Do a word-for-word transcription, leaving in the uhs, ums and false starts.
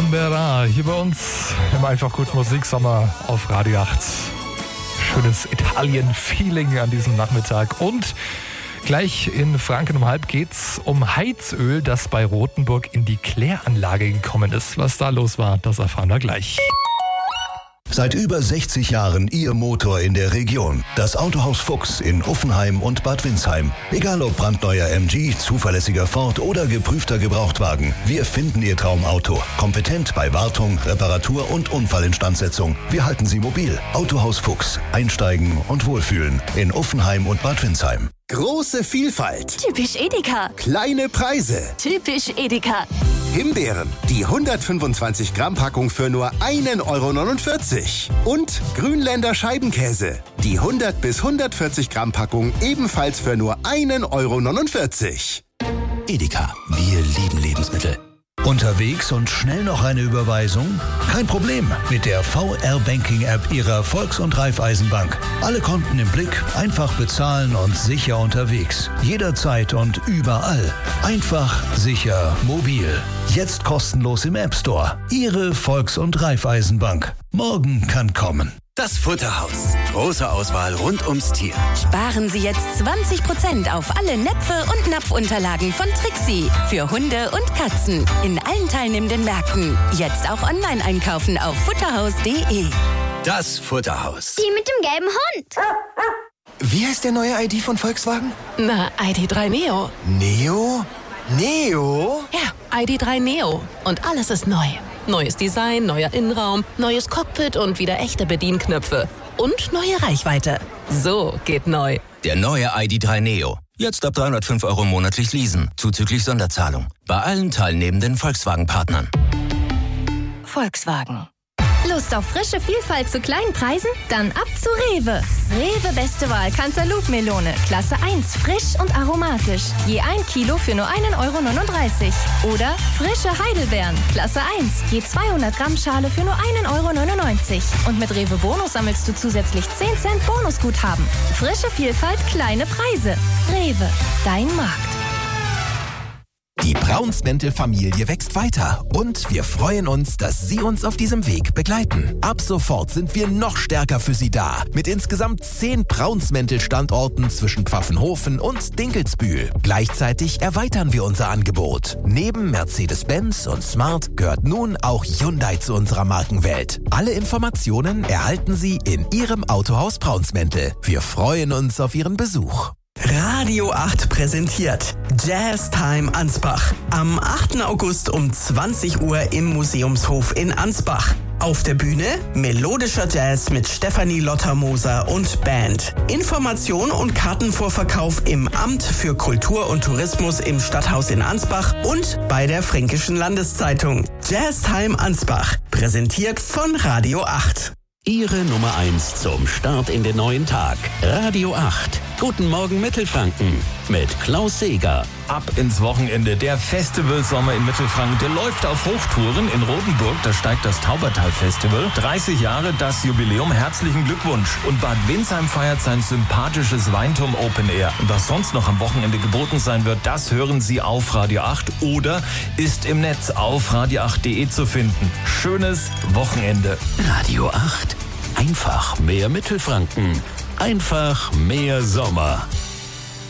Canberra hier bei uns im Einfach gut Musiksommer auf Radio acht. Schönes Italien-Feeling an diesem Nachmittag. Und gleich in Franken um halb geht's um Heizöl, das bei Rothenburg in die Kläranlage gekommen ist. Was da los war, das erfahren wir gleich. Seit über sechzig Jahren Ihr Motor in der Region. Das Autohaus Fuchs in Uffenheim und Bad Windsheim. Egal ob brandneuer M G, zuverlässiger Ford oder geprüfter Gebrauchtwagen. Wir finden Ihr Traumauto. Kompetent bei Wartung, Reparatur und Unfallinstandsetzung. Wir halten Sie mobil. Autohaus Fuchs. Einsteigen und wohlfühlen. In Uffenheim und Bad Windsheim. Große Vielfalt. Typisch Edeka. Kleine Preise. Typisch Edeka. Himbeeren, die hundertfünfundzwanzig Gramm Packung für nur einen Euro neunundvierzig. Und Grünländer Scheibenkäse, die hundert bis hundertvierzig Gramm Packung ebenfalls für nur einen Euro neunundvierzig. Edeka, wir lieben Lebensmittel. Unterwegs und schnell noch eine Überweisung? Kein Problem mit der V R-Banking-App Ihrer Volks- und Raiffeisenbank. Alle Konten im Blick, einfach bezahlen und sicher unterwegs. Jederzeit und überall. Einfach, sicher, mobil. Jetzt kostenlos im App Store. Ihre Volks- und Raiffeisenbank. Morgen kann kommen. Das Futterhaus. Große Auswahl rund ums Tier. Sparen Sie jetzt zwanzig Prozent auf alle Näpfe und Napfunterlagen von Trixie. Für Hunde und Katzen. In allen teilnehmenden Märkten. Jetzt auch online einkaufen auf futterhaus punkt de. Das Futterhaus. Die mit dem gelben Hund. Wie heißt der neue I D von Volkswagen? Na, I D drei Neo. Neo? Neo? Ja, I D drei Neo. Und alles ist neu. Neues Design, neuer Innenraum, neues Cockpit und wieder echte Bedienknöpfe. Und neue Reichweite. So geht neu. Der neue I D drei Neo. Jetzt ab dreihundertfünf Euro monatlich leasen. Zuzüglich Sonderzahlung. Bei allen teilnehmenden Volkswagen-Partnern. Volkswagen. Lust auf frische Vielfalt zu kleinen Preisen? Dann ab zu Rewe. Rewe beste Wahl Cantaloupe-Melone. Klasse eins, frisch und aromatisch. Je ein Kilo für nur einen Euro neununddreißig. Oder frische Heidelbeeren. Klasse eins, je zweihundert Gramm Schale für nur einen Euro neunundneunzig. Und mit Rewe Bonus sammelst du zusätzlich zehn Cent Bonusguthaben. Frische Vielfalt, kleine Preise. Rewe, dein Markt. Die Braunsmäntel-Familie wächst weiter und wir freuen uns, dass Sie uns auf diesem Weg begleiten. Ab sofort sind wir noch stärker für Sie da, mit insgesamt zehn Braunsmäntel-Standorten zwischen Pfaffenhofen und Dinkelsbühl. Gleichzeitig erweitern wir unser Angebot. Neben Mercedes-Benz und Smart gehört nun auch Hyundai zu unserer Markenwelt. Alle Informationen erhalten Sie in Ihrem Autohaus Braunsmäntel. Wir freuen uns auf Ihren Besuch. Radio acht präsentiert Jazz Time Ansbach. Am achten August um zwanzig Uhr im Museumshof in Ansbach. Auf der Bühne melodischer Jazz mit Stefanie Lotter-Moser und Band. Information und Kartenvorverkauf im Amt für Kultur und Tourismus im Stadthaus in Ansbach und bei der Fränkischen Landeszeitung. Jazz Time Ansbach, präsentiert von Radio acht. Ihre Nummer eins zum Start in den neuen Tag. Radio acht. Guten Morgen Mittelfranken mit Klaus Seeger. Ab ins Wochenende. Der Festivalsommer in Mittelfranken, der läuft auf Hochtouren. In Rotenburg, da steigt das Taubertal-Festival. dreißig Jahre das Jubiläum. Herzlichen Glückwunsch. Und Bad Windsheim feiert sein sympathisches Weinturm Open Air. Und was sonst noch am Wochenende geboten sein wird, das hören Sie auf Radio acht oder ist im Netz auf radio acht punkt de zu finden. Schönes Wochenende. Radio acht. Einfach mehr Mittelfranken. Einfach mehr Sommer.